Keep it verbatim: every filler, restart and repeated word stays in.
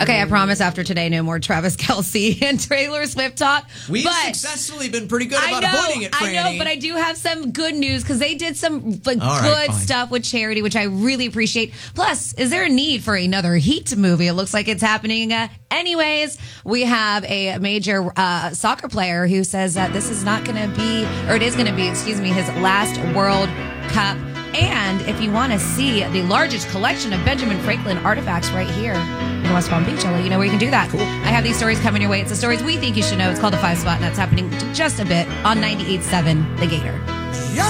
Okay, I promise after today, no more Travis Kelce and Taylor Swift talk. We've but successfully been pretty good about I know, avoiding it, Franny. I know, but I do have some good news because they did some like, All good right, fine. stuff with charity, which I really appreciate. Plus, is there a need for another Heat movie? It looks like it's happening. Uh, anyways, we have a major uh, soccer player who says that this is not going to be, or it is going to be, excuse me, his last World Cup. And if you want to see the largest collection of Benjamin Franklin artifacts right here in West Palm Beach, I'll let you know where you can do that. Cool. I have these stories coming your way. It's the stories we think you should know. It's called The Five Spot, and that's happening just a bit on ninety-eight point seven The Gator. Yes.